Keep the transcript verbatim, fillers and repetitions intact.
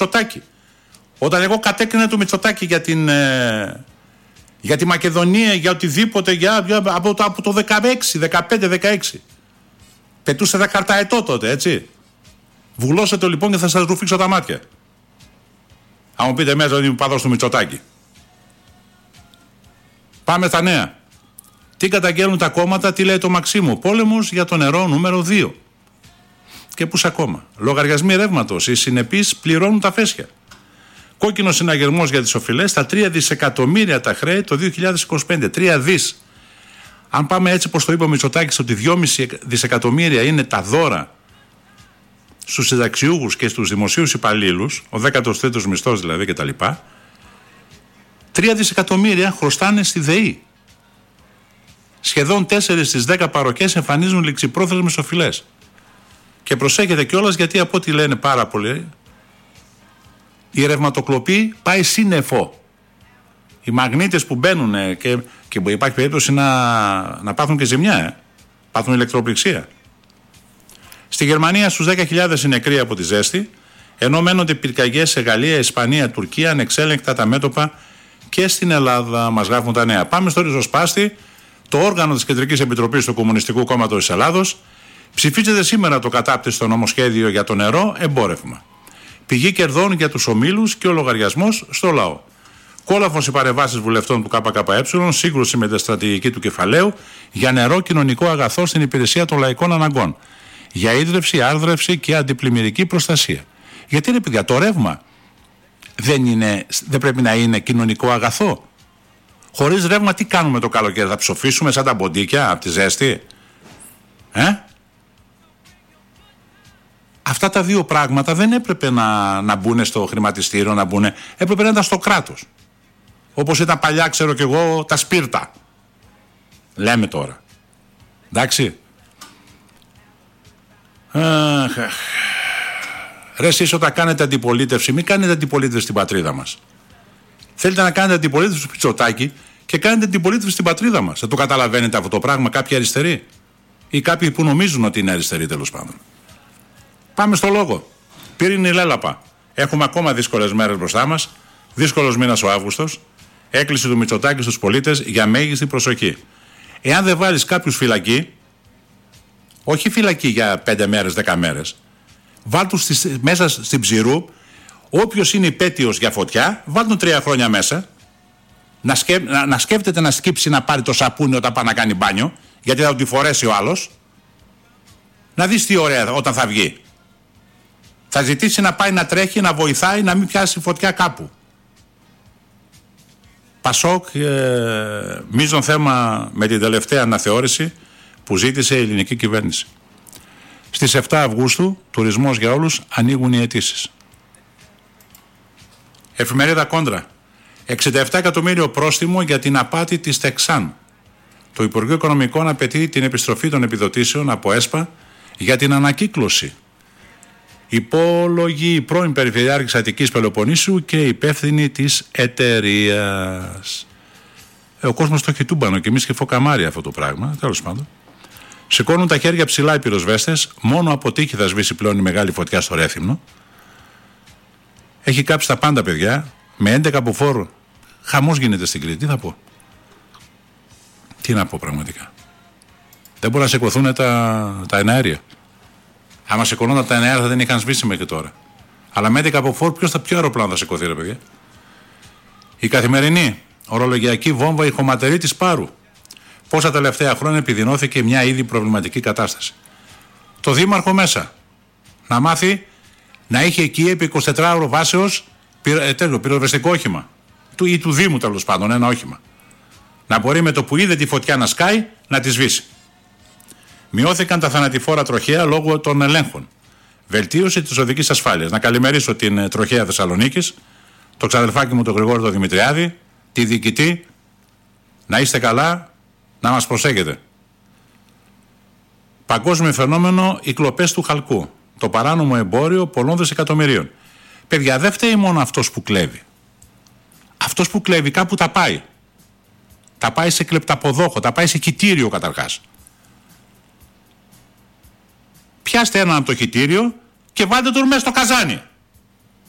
Μητσοτάκη. Όταν εγώ κατέκρινα το Μητσοτάκη για την, ε, για τη Μακεδονία, για οτιδήποτε, για, για, από, το, από το δεκαέξι, δεκαπέντε, δεκαέξι. Πετούσε δεκαετό τότε, έτσι. Βουλώστε το λοιπόν και θα σας ρουφήξω τα μάτια. Αν μου πείτε μέσα ότι είμαι παδός του Μητσοτάκη. Πάμε στα νέα. Τι καταγγέλνουν τα κόμματα, τι λέει το Μαξίμου. Πόλεμος για το νερό νούμερο δύο. Και πούς ακόμα. Λογαριασμοί ρεύματος. Οι συνεπείς πληρώνουν τα φέσια. Κόκκινος συναγερμός για τις οφειλές. Τα τρία δισεκατομμύρια τα χρέη το δύο χιλιάδες είκοσι πέντε. τρία δις. Αν πάμε έτσι πως το είπε ο Μητσοτάκης ότι δυόμισι δισεκατομμύρια είναι τα δώρα στους συνταξιούχους και στους δημοσίους υπαλλήλους, ο δέκατος τρίτος μισθός δηλαδή κτλ. τρία δισεκατομμύρια χρωστάνε στη ΔΕΗ. Σχεδόν τέσσερις στις δέκα παροκές εμφανίζουν ληξιπρόθεσμες οφειλές. Και προσέχετε κιόλας γιατί από ό,τι λένε πάρα πολλοί, η ρευματοκλοπή πάει σύννεφο. Οι μαγνήτες που μπαίνουν και, και υπάρχει περίπτωση να, να πάθουν και ζημιά, ε. πάθουν ηλεκτροπληξία. Στη Γερμανία στους δέκα χιλιάδες είναι νεκροί από τη ζέστη, ενώ μένονται πυρκαγιές σε Γαλλία, Ισπανία, Τουρκία, ανεξέλεγκτα τα μέτωπα και στην Ελλάδα. Μας γράφουν τα νέα. Πάμε στο ριζοσπάστη. Το όργανο της Κεντρικής Επιτροπής του Κομμουνιστικού Κόμματος της Ελλάδος ψηφίζεται σήμερα το κατάπτυστο νομοσχέδιο για το νερό εμπόρευμα. Πηγή κερδών για τους ομίλους και ο λογαριασμός στο λαό. Κόλαφος οι παρεμβάσεις βουλευτών του ΚΚΕ, σύγκρουση με τη στρατηγική του κεφαλαίου για νερό κοινωνικό αγαθό στην υπηρεσία των λαϊκών αναγκών. Για ίδρυυση, άρδρευση και αντιπλημμυρική προστασία. Γιατί ρε παιδιά, το ρεύμα δεν, είναι, δεν πρέπει να είναι κοινωνικό αγαθό. Χωρίς ρεύμα τι κάνουμε το καλοκαίρι, θα ψοφήσουμε σαν τα μποντίκια από τη ζέστη. Ε? Αυτά τα δύο πράγματα δεν έπρεπε να, να μπουν στο χρηματιστήριο, να μπουν, έπρεπε να ήταν στο κράτος. Όπως ήταν παλιά, ξέρω κι εγώ, τα σπίρτα. Λέμε τώρα. Εντάξει. Αχ, αχ. Ρε εσείς όταν κάνετε αντιπολίτευση, μην κάνετε αντιπολίτευση στην πατρίδα μας. Θέλετε να κάνετε αντιπολίτευση στο Πιτσοτάκι και κάνετε αντιπολίτευση στην πατρίδα μας. Δεν το καταλαβαίνετε αυτό το πράγμα κάποιοι αριστεροί ή κάποιοι που νομίζουν ότι είναι αριστεροί τέλος πάντων. Πάμε στο λόγο. Πύρινη λέλαπα. Έχουμε ακόμα δύσκολες μέρες μπροστά μας. Δύσκολος μήνας ο Αύγουστος. Έκκληση του Μητσοτάκη στους πολίτες για μέγιστη προσοχή. Εάν δεν βάλεις κάποιους φυλακή, όχι φυλακή για πέντε μέρες, δέκα μέρες, βάλ τους στις, μέσα στην Ψηρού, όποιος είναι υπέτειος για φωτιά, βάλ τον τρία χρόνια μέσα, να, σκέ, να, να σκέφτεται να σκύψει να πάρει το σαπούνι όταν πάει να κάνει μπάνιο, γιατί θα του φορέσει ο άλλος. Να δεις τι ωραία όταν θα βγει. Θα ζητήσει να πάει να τρέχει, να βοηθάει, να μην πιάσει φωτιά κάπου. Πασόκ, ε, μείζον θέμα με την τελευταία αναθεώρηση που ζήτησε η ελληνική κυβέρνηση. Στις επτά Αυγούστου, τουρισμός για όλους, ανοίγουν οι αιτήσεις. Εφημερίδα Κόντρα. εξήντα επτά εκατομμύριο πρόστιμο για την απάτη της Τεξάν. Το Υπουργείο Οικονομικών απαιτεί την επιστροφή των επιδοτήσεων από ΕΣΠΑ για την ανακύκλωση. Υπόλογη η πρώην Περιφερειάρχης Αττικής Πελοποννήσου και υπεύθυνη της εταιρείας. Ε, ο κόσμος το έχει τούμπανο και εμείς και φωκαμάρει αυτό το πράγμα. Τέλος πάντων. Σηκώνουν τα χέρια ψηλά οι πυροσβέστες. Μόνο από τύχη θα σβήσει πλέον η μεγάλη φωτιά στο Ρέθυμνο. Έχει κάψει τα πάντα, παιδιά. Με έντεκα από φόρο. Χαμός γίνεται στην Κρήτη. Τι θα πω. Τι να πω πραγματικά. Δεν μπορούν να σηκωθούν τα, τα εναέρια. Άμα σηκωνόταν τα εναέρια θα δεν είχαν σβήσει μέχρι τώρα. Αλλά με έντεκα από φόρο, ποιος θα, ποιο αεροπλάνο θα σηκωθεί, ρε παιδιά. Η καθημερινή ορολογιακή βόμβα, η χωματερή της Πάρου. Πόσα τελευταία χρόνια επιδεινώθηκε μια ήδη προβληματική κατάσταση. Το δήμαρχο μέσα να μάθει να έχει εκεί επί εικοσιτετράωρο βάσεως πυρο, πυροσβεστικό όχημα. Του, ή του Δήμου τέλος πάντων, ένα όχημα. Να μπορεί με το που είδε τη φωτιά να σκάει να τη σβήσει. Μειώθηκαν τα θανατηφόρα τροχαία λόγω των ελέγχων. Βελτίωση της οδικής ασφάλειας. Να καλημερίσω την τροχαία Θεσσαλονίκης, το ξαδελφάκι μου τον Γρηγόρη τον Δημητριάδη, τη διοικητή. Να είστε καλά, να μας προσέχετε. Παγκόσμιο φαινόμενο, οι κλοπές του χαλκού. Το παράνομο εμπόριο πολλών δισεκατομμυρίων. Παιδιά, δεν φταίει μόνο αυτός που κλέβει. Αυτός που κλέβει κάπου τα πάει. Τα πάει σε κλεπταποδόχο, τα πάει σε κητήριο καταρχάς. Πιάστε έναν από το κητήριο και βάλτε τον μέσα στο καζάνι.